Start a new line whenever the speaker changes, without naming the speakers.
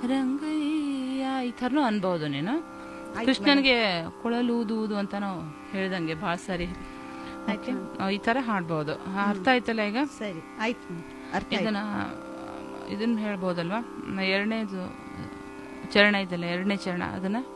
ರಂಗಯ್ಯ ಈ ಥರನೂ ಅನ್ಬಹುದು ನೀನು. ಕೃಷ್ಣನ್ಗೆ ಕೊಳಲೂದು ಅಂತ ನಾವು ಹೇಳ್ದಂಗೆ ಭಾಳ ಸರಿ ಈ ತರ ಹಾಡ್ಬಹುದು. ಅರ್ಥ ಆಯ್ತಲ್ಲ ಈಗ?
ಸರಿ ಆಯ್ತು.
ಇದನ್ನ ಹೇಳ್ಬೋದಲ್ವಾ? ಎರಡನೇದು ಚರಣ ಇದೆಲ್ಲ, ಎರಡನೇ ಚರಣ ಅದನ್ನ